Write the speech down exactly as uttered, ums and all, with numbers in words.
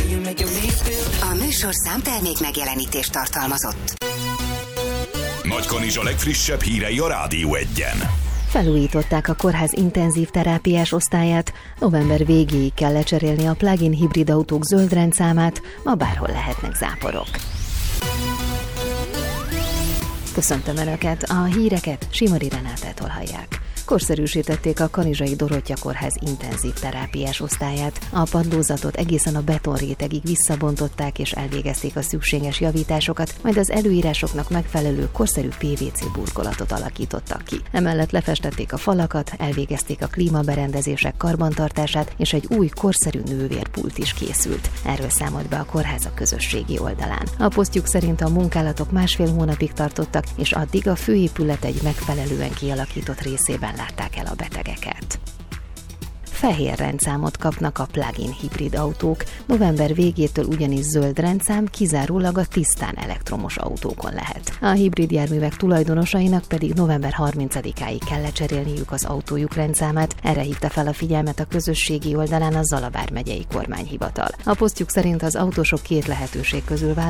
A műsor számtermék megjelenítést tartalmazott. Nagykanizsa legfrissebb hírei a Rádió Egyen. Felújították a kórház intenzív terápiás osztályát, november végéig kell lecserélni a plug-in hibrid autók zöld rendszámát, ma bárhol lehetnek záporok. Köszöntöm Önöket, a híreket Simari Renátától hallják. Korszerűsítették a Kanizsai Dorottya Kórház intenzív terápiás osztályát. A padlózatot egészen a betonrétegig visszabontották és elvégezték a szükséges javításokat, majd az előírásoknak megfelelő korszerű pé vé cé burkolatot alakítottak ki. Emellett lefestették a falakat, elvégezték a klímaberendezések karbantartását, és egy új korszerű nővérpult is készült. Erről számolt be a kórház a közösségi oldalán. A posztjuk szerint a munkálatok másfél hónapig tartottak, és addig a főépület egy megfelelően kialakított részében látták el a betegeket. Fehér rendszámot kapnak a plug-in hibrid autók, november végétől ugyanis zöld rendszám kizárólag a tisztán elektromos autókon lehet. A hibrid járművek tulajdonosainak pedig november harmincadikáig kell lecserélniük az autójuk rendszámát, erre hívta fel a figyelmet a közösségi oldalán a Zala vármegyei kormányhivatal. A posztjuk szerint az autósok két lehetőség közül választhatnak,